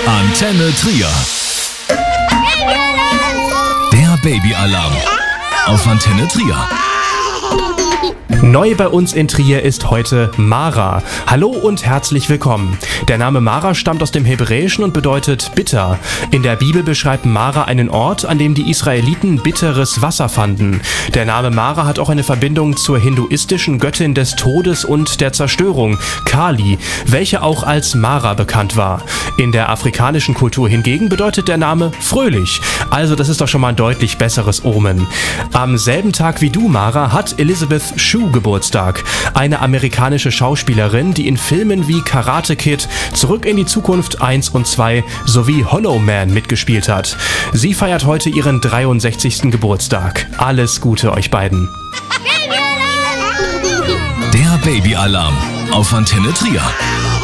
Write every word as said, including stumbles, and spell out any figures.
Antenne Trier. Der Babyalarm auf Antenne Trier. Neu bei uns in Trier ist heute Mara. Hallo und herzlich willkommen. Der Name Mara stammt aus dem Hebräischen und bedeutet bitter. In der Bibel beschreibt Mara einen Ort, an dem die Israeliten bitteres Wasser fanden. Der Name Mara hat auch eine Verbindung zur hinduistischen Göttin des Todes und der Zerstörung, Kali, welche auch als Mara bekannt war. In der afrikanischen Kultur hingegen bedeutet der Name fröhlich. Also das ist doch schon mal ein deutlich besseres Omen. Am selben Tag wie du, Mara, hat Elizabeth Shue Geburtstag. Eine amerikanische Schauspielerin, die in Filmen wie Karate Kid, Zurück in die Zukunft eins und zwei sowie Hollow Man mitgespielt hat. Sie feiert heute ihren dreiundsechzigsten Geburtstag. Alles Gute euch beiden. Der Babyalarm auf Antenne Trier.